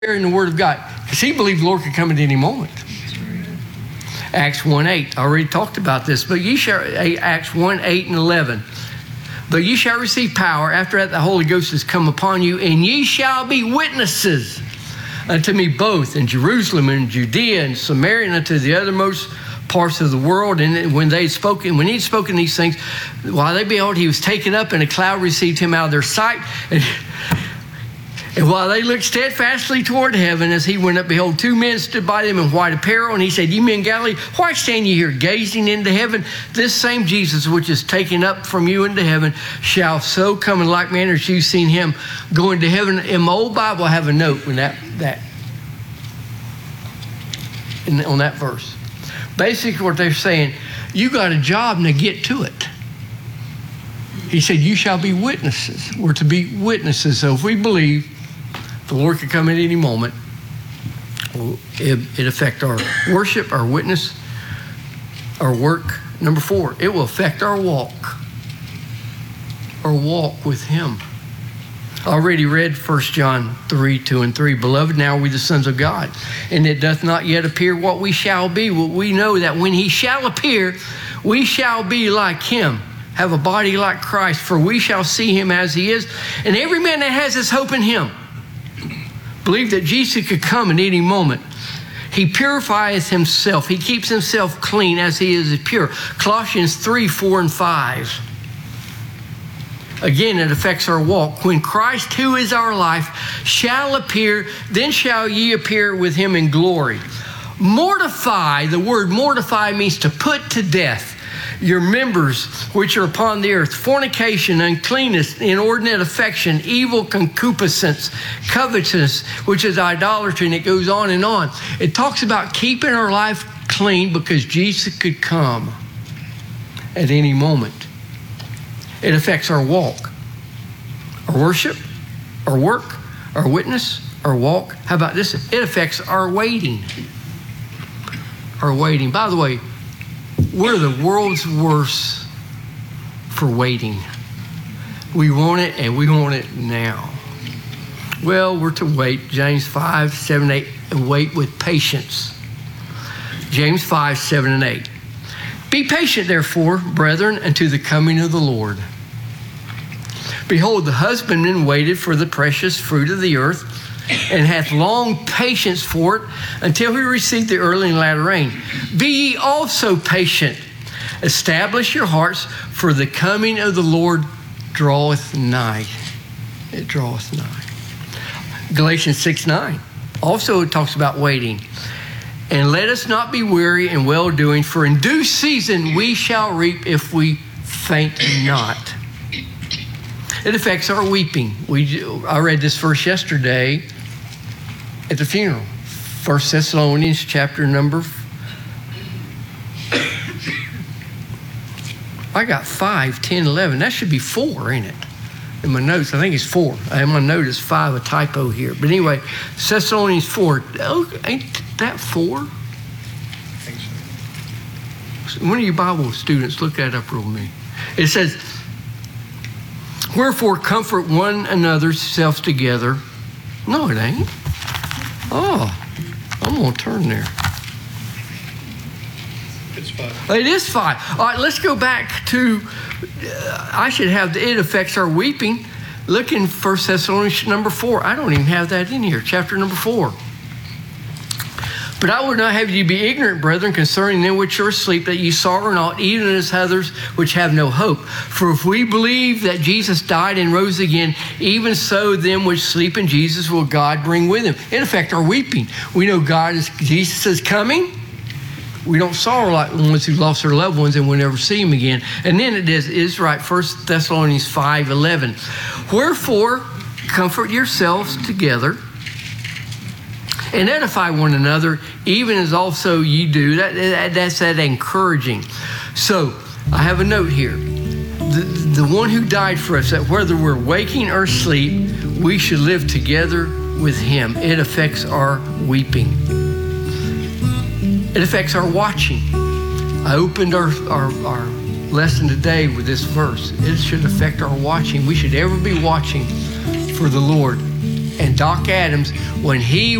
in the Word of God, because he believed the Lord could come at any moment. Acts 1:8. I already talked about this, but ye shall, Acts 1:8 and 11. But ye shall receive power. After that, the Holy Ghost has come upon you, and ye shall be witnesses unto me both in Jerusalem and Judea and Samaria and unto the uttermost parts of the world. And when he'd spoken these things, while they beheld, he was taken up, and a cloud received him out of their sight. And while they looked steadfastly toward heaven as he went up, behold, two men stood by them in white apparel. And he said, Ye men of Galilee, why stand ye here gazing into heaven? This same Jesus which is taken up from you into heaven shall so come in like manner as you've seen him go into heaven. In my old Bible, I have a note on that verse. Basically what they're saying, you got a job, now get to it. He said, you shall be witnesses. We're to be witnesses. So if we believe the Lord could come at any moment, it affect our worship, our witness, our work. Number 4, it will affect our walk with him. I already read 1 John 3:2 and 3. Beloved, now are we the sons of God, and it doth not yet appear what we shall be. Well, we know that when he shall appear, we shall be like him, have a body like Christ, for we shall see him as he is. And every man that has his hope in him, believe that Jesus could come at any moment. He purifies himself. He keeps himself clean as he is pure. Colossians 3:4 and 5. Again, it affects our walk. When Christ, who is our life, shall appear, then shall ye appear with him in glory. Mortify, the word mortify means to put to death your members which are upon the earth: fornication, uncleanness, inordinate affection, evil concupiscence, covetousness, which is idolatry, and it goes on and on. It talks about keeping our life clean because Jesus could come at any moment. It affects our walk, our worship, our work, our witness, our walk. How about this? It affects our waiting. Our waiting. By the way, we're the world's worst for waiting. We want it, and we want it now. Well, we're to wait. James 5:7-8, and wait with patience. James 5:7-8. Be patient, therefore, brethren, unto the coming of the Lord. Behold, the husbandman waited for the precious fruit of the earth, and hath long patience for it, until he receive the early and latter rain. Be ye also patient. Establish your hearts, for the coming of the Lord draweth nigh. It draweth nigh. Galatians 6:9. Also it talks about waiting. And let us not be weary in well-doing, for in due season we shall reap if we faint not. It affects our weeping. I read this verse yesterday at the funeral. 1 Thessalonians chapter number, I got 5, 10, 11. That should be 4, ain't it? In my notes, I think it's 4. I have my note is 5, a typo here. But anyway, Thessalonians 4. Oh, ain't that 4? I think so. One of you Bible students, look that up real me. It says, wherefore comfort one another's selves together. No, it ain't. Oh, I'm going to turn there. It's 5. It is 5. All right, let's go back to, I should have, it affects our weeping. Look in 1 Thessalonians number 4. I don't even have that in here, chapter number 4. But I would not have you be ignorant, brethren, concerning them which are asleep, that ye sorrow not, even as others which have no hope. For if we believe that Jesus died and rose again, even so them which sleep in Jesus will God bring with him. It affects our weeping. We know Jesus is coming. We don't sorrow like the ones who lost their loved ones and will never see him again. And then it is right, 1 Thessalonians 5:11. Wherefore, comfort yourselves together and edify one another, even as also ye do. That's that encouraging. So I have a note here. The one who died for us, that whether we're waking or asleep, we should live together with him. It affects our weeping. It affects our watching. I opened our lesson today with this verse. It should affect our watching. We should ever be watching for the Lord. and Doc Adams when he